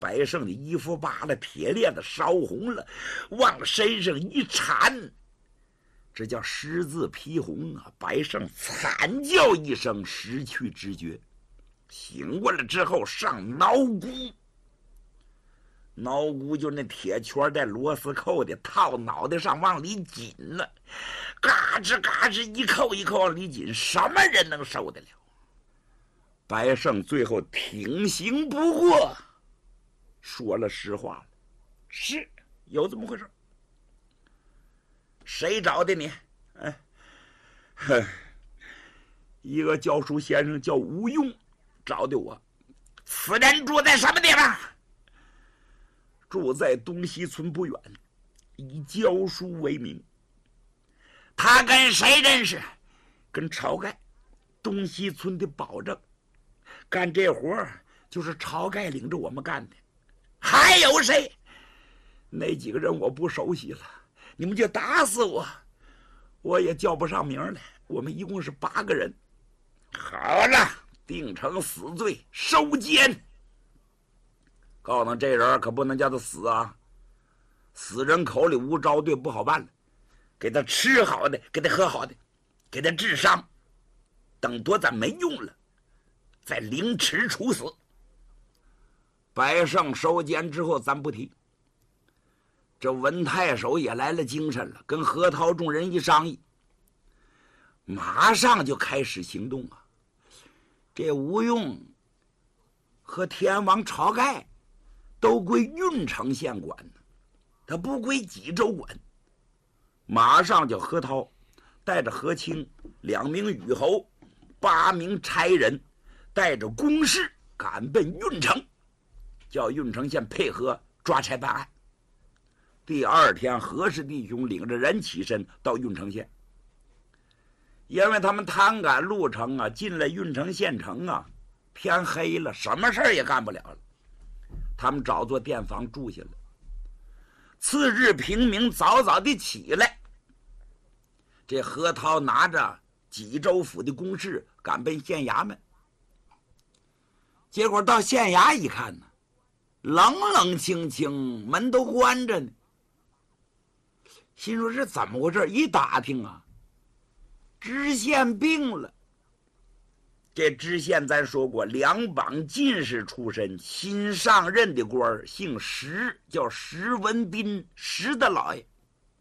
白胜的衣服扒了，铁链子烧红了，往身上一缠，这叫十字披红啊！白胜惨叫一声，失去知觉。醒过来之后上挠骨，挠骨就那铁圈带螺丝扣的，套脑袋上往里紧了，嘎吱嘎吱一扣一扣往里紧，什么人能受得了？白胜最后挺刑不过，说了实话了，是有这么回事。谁找的你？一个教书先生叫吴用找的我。此人住在什么地方？住在东西村不远，以教书为名。他跟谁认识？跟晁盖，东西村的保证。干这活就是晁盖领着我们干的。还有谁？那几个人我不熟悉了，你们就打死我，我也叫不上名来。我们一共是8个人。好了，定成死罪，收监。告诉这人可不能叫他死啊，死人口里无招对，不好办了。给他吃好的，给他喝好的，给他治伤，等多咱没用了，再凌迟处死。白胜收监之后咱不提，这文太守也来了精神了，跟何涛众人一商议，马上就开始行动啊。这吴用和天王晁盖都归郓城县管，他不归济州管。马上就何涛带着何清2名虞侯8名差人，带着公事赶奔郓城，叫郓城县配合抓差办案。第2天，何氏弟兄领着人起身到郓城县，因为他们贪赶路程啊，进了郓城县城啊，天黑了，什么事也干不了了。他们找座店房住下了。次日平明，早早的起来，这何涛拿着济州府的公事赶奔县衙门。结果到县衙一看呢，冷冷清清，门都关着呢。心说这怎么回事？一打听啊，知县病了。这知县咱说过，2榜进士出身，新上任的官姓石，叫石文斌，石大老爷。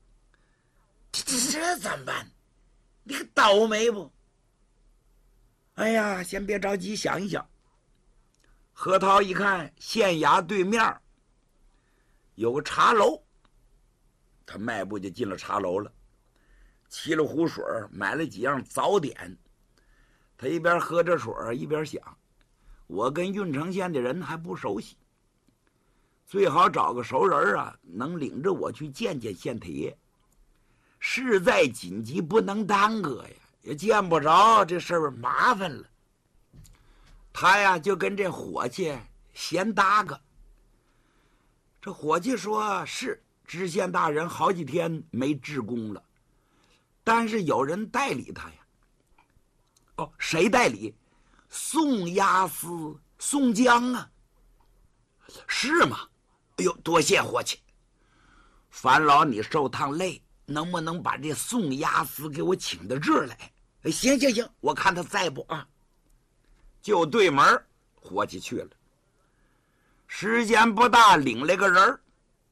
这怎么办？你个倒霉不？哎呀，先别着急，想一想。何涛一看县衙对面有个茶楼，他迈步就进了茶楼了，沏了壶水，买了几样早点。他一边喝着水一边想，我跟郓城县的人还不熟悉，最好找个熟人啊，能领着我去见见县太爷。事在紧急，不能耽搁呀，也见不着，这事儿麻烦了。他呀就跟这伙计闲搭个。这伙计说是知县大人好几天没治工了，但是有人代理他呀。哦，谁代理？宋押司宋江啊。是吗？哎呦，多谢伙计，烦劳你受趟累，能不能把这宋押司给我请到这儿来？行行行，我看他在不啊？就对门，伙计去了。时间不大，领了个人。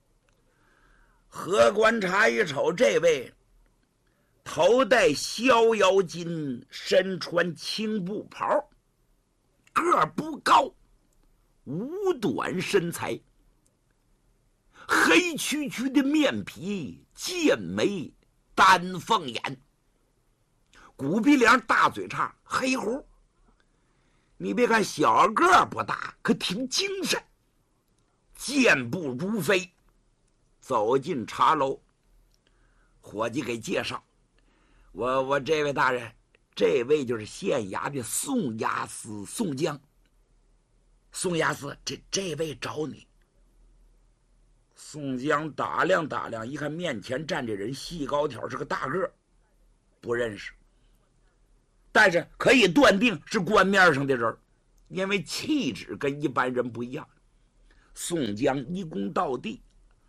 何观察一瞅，这位头戴逍遥巾，身穿青布袍，个儿不高，五短身材，黑黢黢的面皮，剑眉，丹凤眼，骨鼻梁，大嘴叉，黑胡。你别看小个儿不大，可挺精神，健步如飞。走进茶楼，伙计给介绍，我这位大人，这位就是县衙的宋押司宋江。宋押司，这位找你。宋江打量打量，一看面前站这人细高挑，是个大个儿，不认识，但是可以断定是官面上的人，因为气质跟一般人不一样。 宋江一躬到地。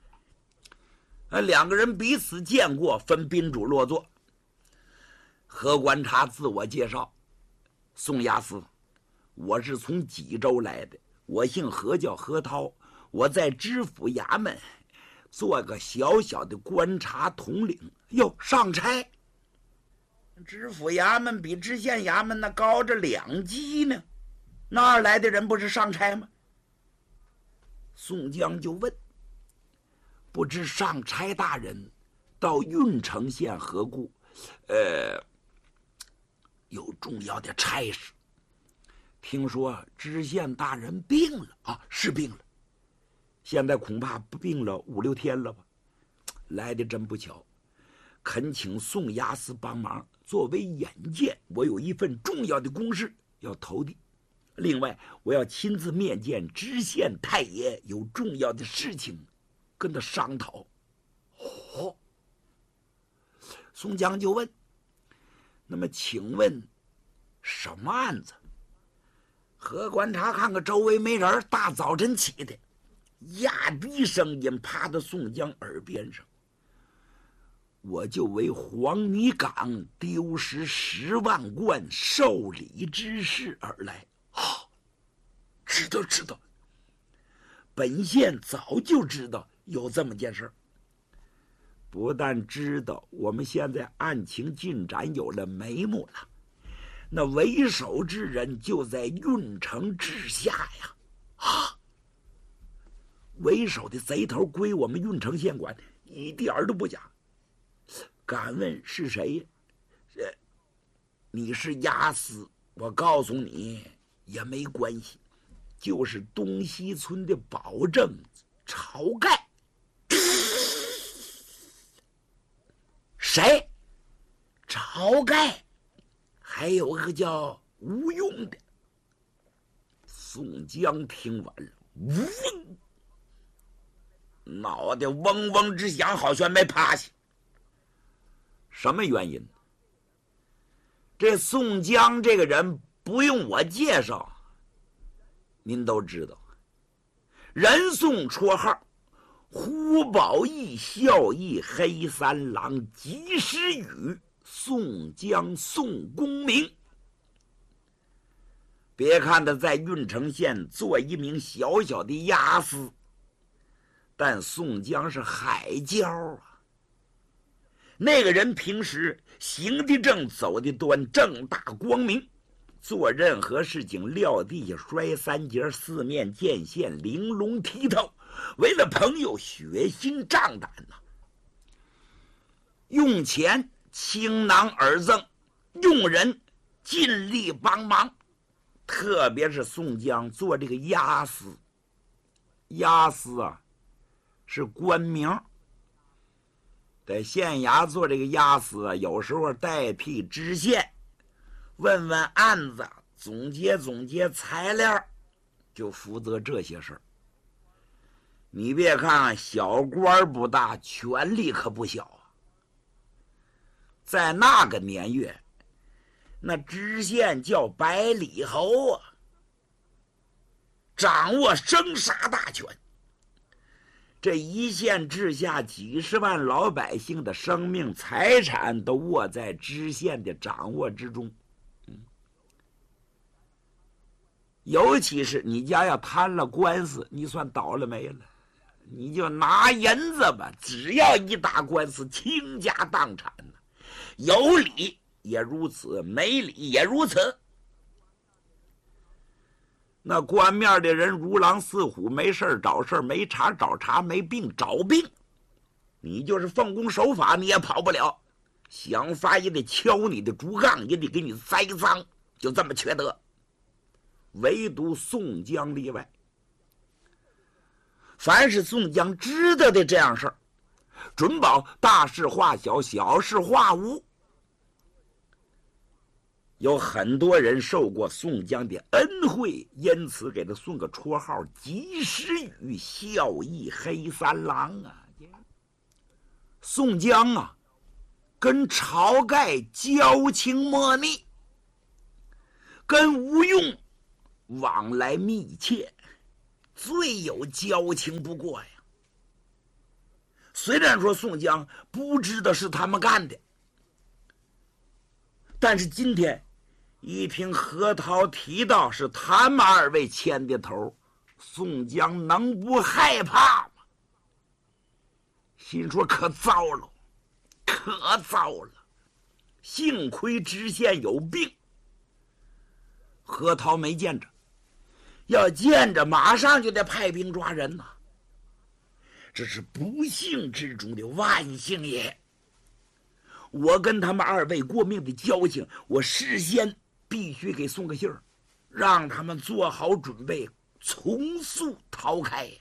两个人彼此见过，分宾主落座。何观察自我介绍：宋押司，我是从济州来的，我姓何，叫何涛，我在知府衙门做个小小的观察统领。哟，上差？知府衙门比知县衙门那高着2级呢，那儿来的人不是上差吗？宋江就问：不知上差大人到郓城县何故？有重要的差事。听说知县大人病了啊，是病了，现在恐怕病了5、6天了吧。来的真不巧，恳请宋押司帮忙。作为眼见，我有一份重要的公事要投递。另外，我要亲自面见知县太爷，有重要的事情跟他商讨。哦，宋江就问：那么请问什么案子？何观察看看周围没人，大早晨起的，压低声音趴到宋江耳边上：我就为黄泥岗丢失10万贯受礼之事而来。知道，本县早就知道有这么件事。不但知道，我们现在案情进展有了眉目了。那为首之人就在郓城治下呀！为首的贼头归我们郓城县管，一点儿都不假。敢问是谁呀？你是押司，我告诉你也没关系，就是东西村的保证晁盖。谁？晁盖，还有个叫吴用的。宋江听完了，嗡，脑袋嗡嗡直响，好悬没趴下。什么原因？这宋江这个人不用我介绍，您都知道。人宋绰号胡宝义、孝义、黑三郎、及时雨、宋江、宋公明。别看他在郓城县做一名小小的押司，但宋江是海椒啊。那个人平时行得正，走得端，正大光明，做任何事情撂地下摔3节，四面见线，玲珑剔透，为了朋友血心仗胆呐。用钱倾囊而赠，用人尽力帮忙。特别是宋江做这个押司，押司啊是官名，在县衙做这个押司啊，有时候代替知县，问问案子，总结材料，就负责这些事儿。你别看小官不大，权力可不小啊。在那个年月，那知县叫百里侯啊，掌握生杀大权。这一县治下几十万老百姓的生命财产都握在知县的掌握之中。尤其是你家要摊了官司，你算倒了霉了。你就拿银子吧，只要一打官司，倾家荡产呢。有理也如此，没理也如此。那官面的人如狼似虎，没事找事，没茬找茬，没病找病。你就是奉公守法，你也跑不了。想法也得敲你的竹杠，也得给你栽赃，就这么缺德。唯独宋江例外。凡是宋江知道的这样事儿，准保大事化小，小事化无。有很多人受过宋江的恩惠，因此给他送个绰号及时雨、孝义、黑三郎啊。宋江啊跟晁盖交情莫逆，跟吴用往来密切， 最有交情不过呀。虽然说宋江不知道是他们干的，但是今天一听何涛提到是他们二位牵的头，宋江能不害怕吗？心说可糟了，可糟了！幸亏知县有病，何涛没见着，要见着马上就得派兵抓人呐。这是不幸之中的万幸也。我跟他们二位过命的交情，我事先必须给送个信儿，让他们做好准备，从速逃开。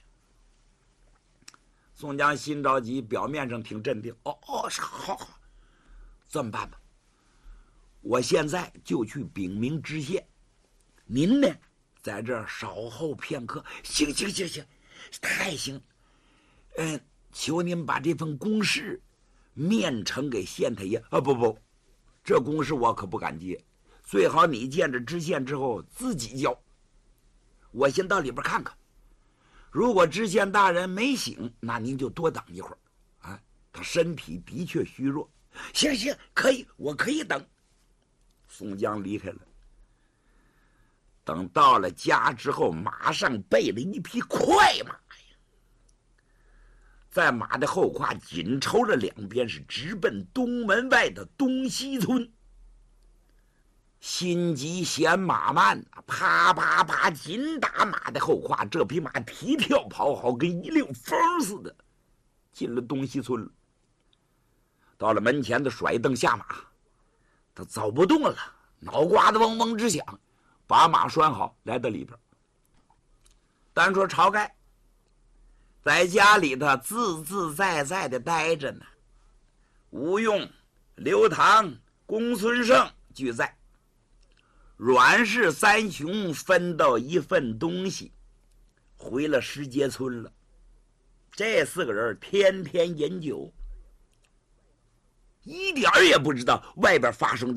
宋江心着急，表面上挺镇定。是好，这么办吧，我现在就去禀明知县，您呢在这儿稍后片刻。行，太行。求您把这份公事面呈给县太爷。不，这公事我可不敢接，最好你见着知县之后自己交。我先到里边看看，如果知县大人没醒，那您就多等一会儿啊。他身体的确虚弱。行，可以，我可以等。宋江离开了。等到了家之后，马上备了一匹快马呀，在马的后胯紧抽着两边，是直奔东门外的东西村。心急嫌马慢，啪紧打马的后胯，这匹马蹄跳跑好，跟一溜风似的进了东西村了。到了门前的甩蹬下马，他走不动了，脑瓜子嗡嗡直响，把马拴好，来到里边。单说晁盖在家里头自自在在的待着呢，吴用、刘唐、公孙胜俱在。阮氏三雄分到一份东西，回了石碣村了。这四个人天天饮酒，一点也不知道外边发生的